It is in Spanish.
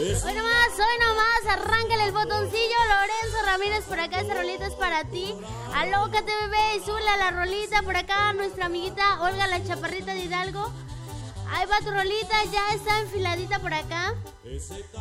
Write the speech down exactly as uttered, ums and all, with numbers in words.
Hoy nomás, hoy nomás, arráncale el botoncillo. Lorenzo Ramírez por acá, esa rolita es para ti. Alócate, bebé, y súbela la rolita. Por acá nuestra amiguita Olga, la chaparrita de Hidalgo. Ahí va tu rolita, ya está enfiladita por acá.